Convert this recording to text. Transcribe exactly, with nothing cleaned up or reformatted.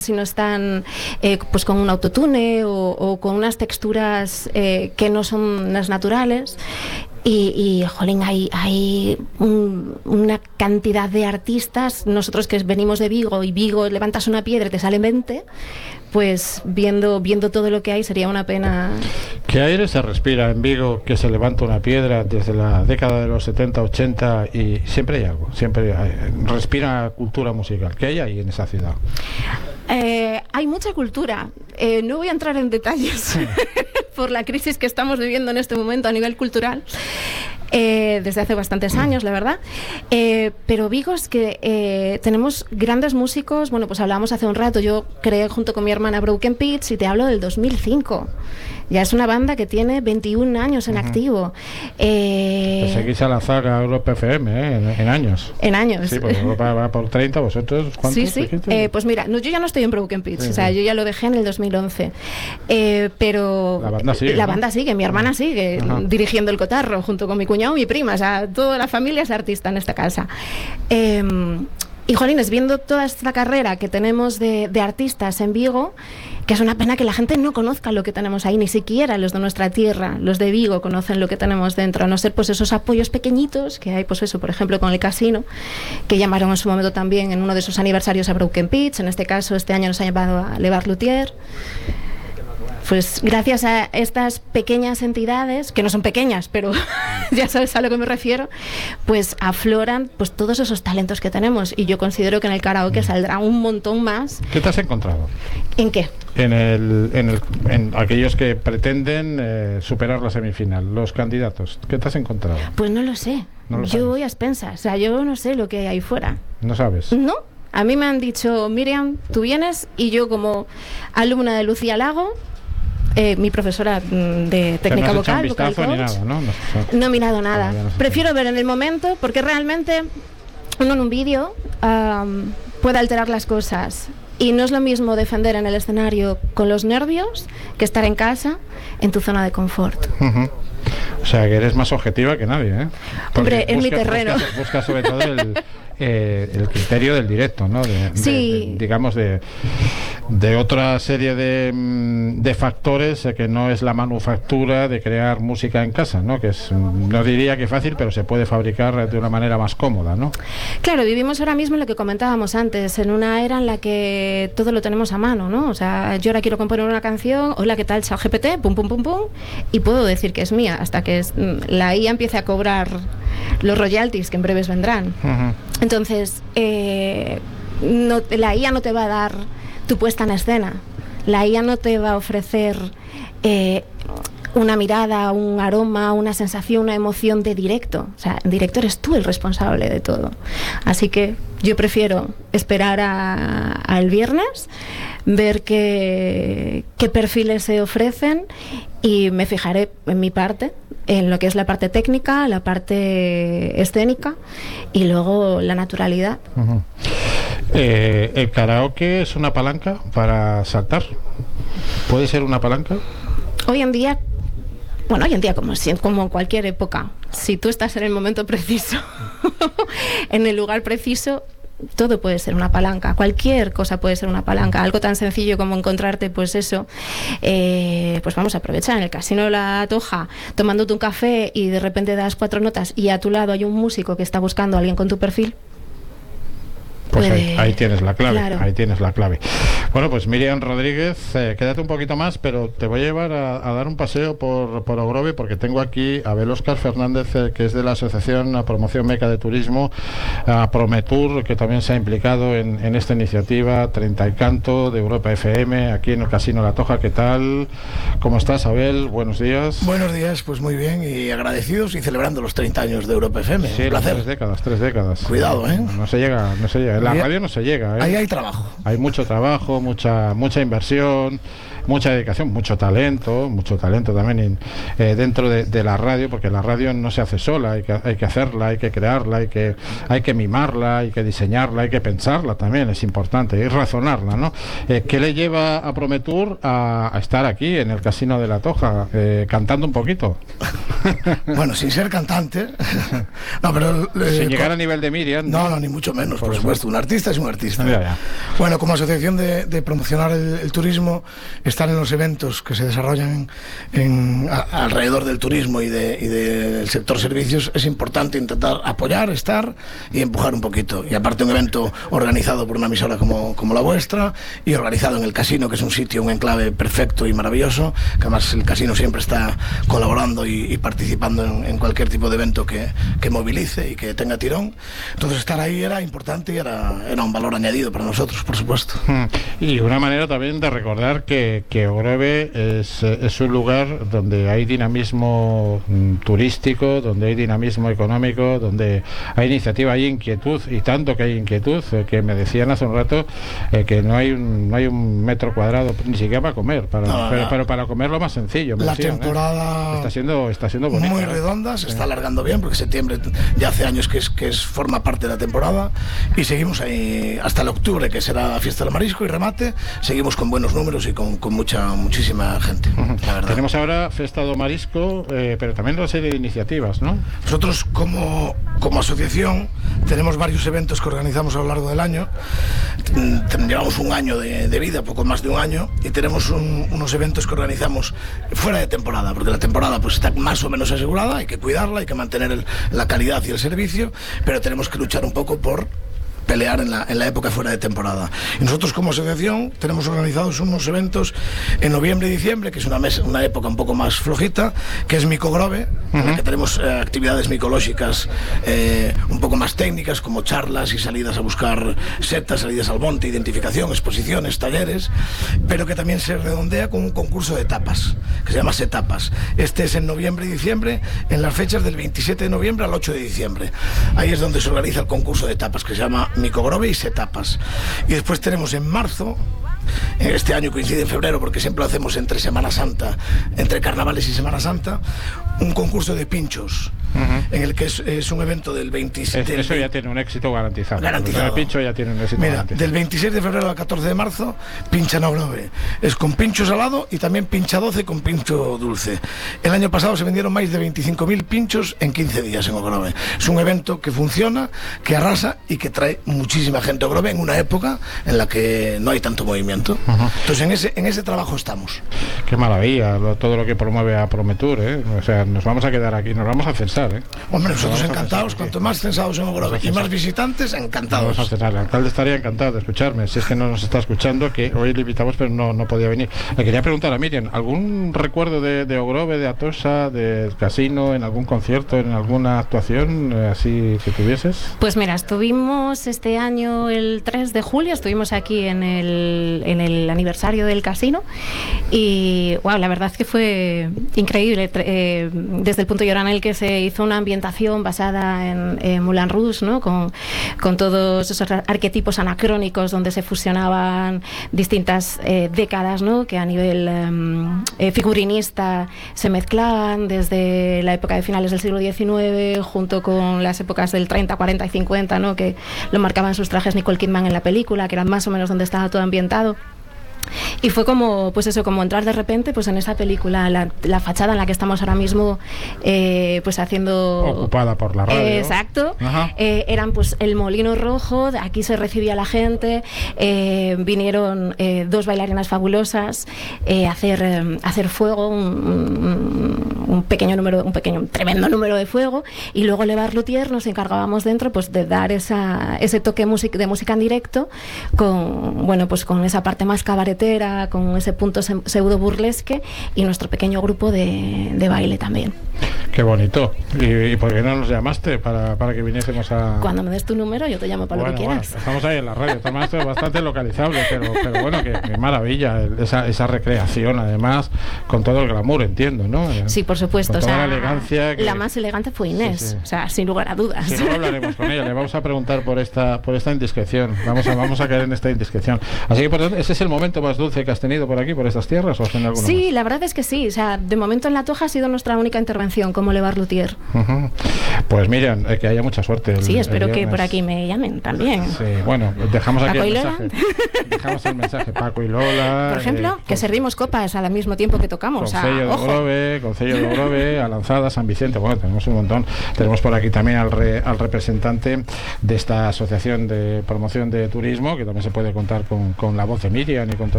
si no están eh, pues con un autotune o, o con unas texturas eh, que no son las naturales. Y, y jolín, hay, hay un, una cantidad de artistas. Nosotros que venimos de Vigo, y Vigo levantas una piedra y te salen veinte, pues viendo, viendo todo lo que hay sería una pena. ¿Qué aire se respira en Vigo que se levanta una piedra desde la década de los setenta, ochenta y siempre hay algo, siempre hay, respira cultura musical? ¿Qué hay ahí en esa ciudad? Eh, hay mucha cultura. Eh, no voy a entrar en detalles por la crisis que estamos viviendo en este momento a nivel cultural. Eh, desde hace bastantes años, la verdad. Eh, pero Vigo es que eh, tenemos grandes músicos. Bueno, pues hablábamos hace un rato. Yo creé junto con mi hermana Broken Pitch y te hablo del dos mil cinco. Ya es una banda que tiene veintiún años en uh-huh. activo. Eh, pues seguís a la zaga Europa F M, ¿eh? en, en años. En años. Sí, pues Europa va por treinta, ¿vosotros cuántos? Sí, sí. Eh, pues mira, no, yo ya no estoy en Broken Pitch, sí, o sea, sí. yo ya lo dejé en el dos mil once. Eh, pero la banda sigue. La ¿no? banda sigue, mi hermana sigue uh-huh. dirigiendo el cotarro junto con mi cuñado y mi prima. O sea, toda la familia es artista en esta casa. Eh, y jolines, viendo toda esta carrera que tenemos de, de artistas en Vigo, que es una pena que la gente no conozca lo que tenemos ahí, ni siquiera los de nuestra tierra, los de Vigo, conocen lo que tenemos dentro, a no ser pues esos apoyos pequeñitos que hay, pues eso, por ejemplo, con el Casino, que llamaron en su momento también en uno de sus aniversarios a Broken Pitch. En este caso, este año nos ha llamado a Le Bar Luthier. Pues gracias a estas pequeñas entidades, que no son pequeñas, pero ya sabes a lo que me refiero, pues afloran pues todos esos talentos que tenemos. Y yo considero que en el karaoke saldrá un montón más. ¿Qué te has encontrado? ¿En qué? En, el, en, el, en aquellos que pretenden eh, superar la semifinal, los candidatos. ¿Qué te has encontrado? Pues no lo sé. ¿No lo yo sabes? voy a expensas. O sea, yo no sé lo que hay ahí fuera. ¿No sabes? No. A mí me han dicho, Miriam, tú vienes, y yo como alumna de Lucía Lago, Eh, mi profesora de técnica no vocal, vocal coach, ni nada, ¿no? No, no he mirado nada. No Prefiero ver en el momento, porque realmente uno en un vídeo um, puede alterar las cosas. Y no es lo mismo defender en el escenario con los nervios que estar en casa, en tu zona de confort. Uh-huh. O sea, que eres más objetiva que nadie, ¿eh? Porque Hombre, en busca, mi terreno. Busca, busca sobre todo el... Eh, el criterio del directo, ¿no? De, sí. de, de, digamos de, de otra serie de, de factores eh, que no es la manufactura de crear música en casa, ¿no? Que es, no diría que fácil, pero se puede fabricar de una manera más cómoda, ¿no? Claro, vivimos ahora mismo en lo que comentábamos antes, en una era en la que todo lo tenemos a mano, ¿no? O sea, yo ahora quiero componer una canción, hola, ¿qué tal? ChatGPT, pum, pum, pum, pum, y puedo decir que es mía, hasta que es, la I A empiece a cobrar los royalties que en breves vendrán. Uh-huh. Entonces, eh, no, la I A no te va a dar tu puesta en escena. La I A no te va a ofrecer eh, una mirada, un aroma, una sensación, una emoción de directo. O sea, en directo eres tú el responsable de todo. Así que yo prefiero esperar al viernes, ver qué, qué perfiles se ofrecen, y me fijaré en mi parte, en lo que es la parte técnica, la parte escénica y luego la naturalidad. Uh-huh. eh, ¿El karaoke es una palanca para saltar? ¿Puede ser una palanca? Hoy en día, bueno, hoy en día como, como en cualquier época, si tú estás en el momento preciso, en el lugar preciso, todo puede ser una palanca, cualquier cosa puede ser una palanca, algo tan sencillo como encontrarte, pues eso, eh, pues vamos a aprovechar en el Casino de la Toja, tomándote un café y de repente das cuatro notas y a tu lado hay un músico que está buscando a alguien con tu perfil. Pues puede... ahí, ahí tienes la clave, claro. ahí tienes la clave. Bueno, pues Miriam Rodríguez, eh, quédate un poquito más, pero te voy a llevar a, a dar un paseo por, por Ogrove, porque tengo aquí a Abel Óscar Fernández, eh, que es de la Asociación a Promoción Meca de Turismo, a Prometur, que también se ha implicado en, en esta iniciativa, treinta y Canto, de Europa F M, aquí en el Casino La Toja. ¿Qué tal? ¿Cómo estás, Abel? Buenos días. Buenos días, pues muy bien, y agradecidos y celebrando los treinta años de Europa F M. Sí, un placer. Tres décadas, tres décadas. Cuidado, ¿eh? No se llega, no se llega. En la radio no se llega, ¿eh? Ahí hay trabajo. Hay mucho trabajo, mucha mucha inversión, mucha dedicación, mucho talento, mucho talento también en, eh, dentro de, de la radio, porque la radio no se hace sola, hay que, hay que hacerla, hay que crearla, hay que, hay que mimarla, hay que diseñarla, hay que pensarla también, es importante, y razonarla, ¿no? Eh, ¿Qué le lleva a Prometur a, a estar aquí en el Casino de la Toja, eh, cantando un poquito? Bueno, sin ser cantante, no, pero... Eh, sin llegar con... a nivel de Miriam. No, no, ni mucho menos, por, por supuesto. Un artista es un artista. Ya, ya. Bueno, como asociación de, de promocionar el, el turismo, estar en los eventos que se desarrollan en, en, a, alrededor del turismo y, de, y del sector servicios, es importante intentar apoyar, estar y empujar un poquito. Y aparte un evento organizado por una emisora como, como la vuestra y organizado en el casino, que es un sitio, un enclave perfecto y maravilloso, que además el casino siempre está colaborando y, y participando en, en cualquier tipo de evento que, que movilice y que tenga tirón. Entonces estar ahí era importante y era, era un valor añadido para nosotros, por supuesto. Y una manera también de recordar que, que Ogrove es, es un lugar donde hay dinamismo mm, turístico, donde hay dinamismo económico, donde hay iniciativa, hay inquietud, y tanto que hay inquietud, eh, que me decían hace un rato eh, que no hay un, no hay un metro cuadrado ni siquiera para comer, para, no, pero, no. pero para comer lo más sencillo. Me La decían, temporada ¿eh? está siendo está siendo bonita, muy ¿eh? redonda, se Sí. está alargando bien porque septiembre ya hace años que es que es forma parte de la temporada y seguimos ahí hasta el octubre, que será Fiesta del Marisco y remate. Seguimos con buenos números y con, con mucha muchísima gente, Uh-huh. la verdad. Tenemos ahora Festa do Marisco, eh, pero también una serie de iniciativas, ¿no? Nosotros como, como asociación tenemos varios eventos que organizamos a lo largo del año. Ten- Llevamos un año de, de vida, poco más de un año, y tenemos un- unos eventos que organizamos fuera de temporada, porque la temporada pues está más o menos asegurada, hay que cuidarla, hay que mantener el- la calidad y el servicio, pero tenemos que luchar un poco por pelear en la, en la época fuera de temporada. Y nosotros como asociación tenemos organizados unos eventos en noviembre y diciembre, que es una, mes, una época un poco más flojita, que es Micogrove, uh-huh. en la que tenemos eh, actividades micológicas eh, un poco más técnicas, como charlas y salidas a buscar setas, salidas al monte, identificación, exposiciones, talleres, pero que también se redondea con un concurso de tapas, que se llama Setapas. Este es en noviembre y diciembre, en las fechas del veintisiete de noviembre al ocho de diciembre. Ahí es donde se organiza el concurso de tapas, que se llama Micogrove y Setapas. Y después tenemos en marzo, este año coincide en febrero porque siempre lo hacemos entre Semana Santa, entre carnavales y Semana Santa, un concurso de pinchos, uh-huh. en el que es, es un evento del veintisiete. Es, eso ya tiene un éxito garantizado. Garantizado. El pincho ya tiene un éxito Mira, garantizado. del veintiséis de febrero al catorce de marzo, pincha en Ogrove. Es con pincho salado y también pincha doce con pincho dulce. El año pasado se vendieron más de veinticinco mil pinchos en quince días en Ogrove. Es un evento que funciona, que arrasa y que trae muchísima gente a Ogrove en una época en la que no hay tanto movimiento. Uh-huh. Entonces en ese, en ese trabajo estamos. Qué maravilla, lo, todo lo que promueve a Prometur, ¿eh? O sea, nos vamos a quedar aquí, nos vamos a censar, ¿eh? Hombre, nosotros encantados, cuanto más censados en Ogrove y más visitantes, encantados. Vamos a censar. El alcalde estaría encantado de escucharme, si es que no nos está escuchando, que hoy le invitamos pero no, no podía venir. Le quería preguntar a Miriam, ¿algún recuerdo de, de Ogrove, de Atocha, del casino, en algún concierto, en alguna actuación eh, así que tuvieses? Pues mira, estuvimos este año el tres de julio, estuvimos aquí en el, en el aniversario del casino y wow, la verdad es que fue increíble, eh, desde el punto y hora en el que se hizo una ambientación basada en, en Moulin Rouge, ¿no? con, con todos esos arquetipos anacrónicos donde se fusionaban distintas eh, décadas, ¿no? que a nivel eh, figurinista se mezclaban desde la época de finales del siglo diecinueve junto con las épocas del treinta, cuarenta y cincuenta, ¿no? que lo marcaban sus trajes Nicole Kidman en la película, que eran más o menos donde estaba todo ambientado. Y fue como, pues eso, como entrar de repente pues en esa película, la, la fachada en la que estamos ahora mismo eh, pues haciendo... Ocupada por la radio. Eh, exacto. Eh, eran pues el Molino Rojo, aquí se recibía la gente, eh, vinieron eh, dos bailarinas fabulosas eh, a hacer, eh, hacer fuego, un, un, un pequeño número, un pequeño, un tremendo número de fuego, y luego Levar Luthier nos encargábamos dentro pues de dar esa, ese toque music, de música en directo con, bueno, pues con esa parte más cabaret, con ese punto pseudo burlesque y nuestro pequeño grupo de, de baile también. Qué bonito. ¿Y, y por qué no nos llamaste para, para que viniésemos a...? Cuando me des tu número yo te llamo para bueno, lo que quieras. Bueno, estamos ahí en la radio, además es bastante localizable, pero, pero bueno, qué, qué maravilla esa, esa recreación, además, con todo el glamour, entiendo, ¿no? Sí, por supuesto. Con o toda sea, la elegancia. Que... La más elegante fue Inés, sí, sí. O sea, sin lugar a dudas. Sí, luego hablaremos con ella, le vamos a preguntar por esta por esta indiscreción, vamos a, vamos a caer en esta indiscreción. Así que, por tanto, ¿ese es el momento más dulce que has tenido por aquí, por estas tierras, o has tenido alguno Sí, más? La verdad es que sí, o sea, de momento en La Toja ha sido nuestra única intervención como Le Barlutier. Uh-huh. Pues Miriam, eh, que haya mucha suerte. El, sí, espero el que por aquí me llamen también. Sí, bueno, dejamos aquí Paco el y Lola. mensaje. Dejamos el mensaje, Paco y Lola. Por ejemplo, eh, que servimos copas al mismo tiempo que tocamos. Concello de Grove, Concello de Grove, Alanzada, San Vicente. Bueno, tenemos un montón. Tenemos por aquí también al, re, al representante de esta asociación de promoción de turismo, que también se puede contar con, con la voz de Miriam y con todo